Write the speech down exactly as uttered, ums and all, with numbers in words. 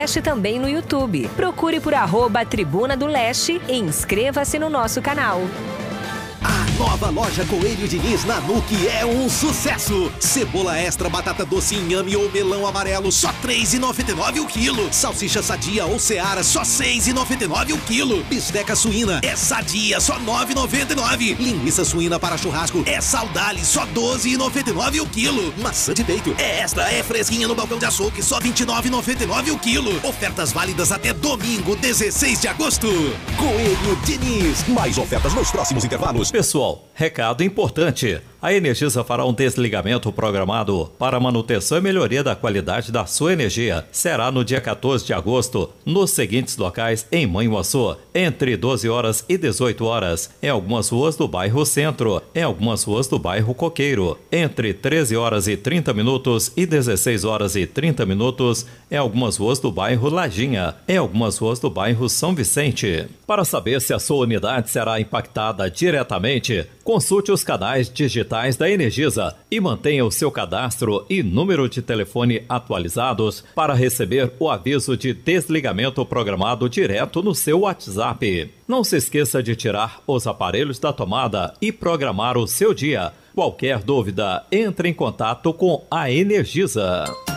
Leste também no YouTube. Procure por arroba Tribuna do Leste e inscreva-se no nosso canal. A nova loja Coelho Diniz na N U C é um sucesso. Cebola extra, batata doce, inhame ou melão amarelo, só três reais e noventa e nove centavos o quilo. Salsicha sadia ou seara, só seis reais e noventa e nove centavos o quilo. Bisteca suína é sadia, só nove reais e noventa e nove centavos. Linguiça suína para churrasco é Saudale, só doze reais e noventa e nove centavos o quilo. Maçã de peito é extra, é fresquinha no balcão de açougue, só vinte e nove reais e noventa e nove centavos o quilo. Ofertas válidas até domingo, dezesseis de agosto. Coelho Diniz. Mais ofertas nos próximos intervalos. Pessoal, recado importante. A Energisa fará um desligamento programado para manutenção e melhoria da qualidade da sua energia. Será no dia quatorze de agosto, nos seguintes locais em Manhuaçu, entre doze horas e dezoito horas, em algumas ruas do bairro Centro, em algumas ruas do bairro Coqueiro, entre treze horas e trinta minutos e dezesseis horas e trinta minutos, em algumas ruas do bairro Lajinha, em algumas ruas do bairro São Vicente. Para saber se a sua unidade será impactada diretamente, consulte os canais digitais da Energisa e mantenha o seu cadastro e número de telefone atualizados para receber o aviso de desligamento programado direto no seu WhatsApp. Não se esqueça de tirar os aparelhos da tomada e programar o seu dia. Qualquer dúvida, entre em contato com a Energisa.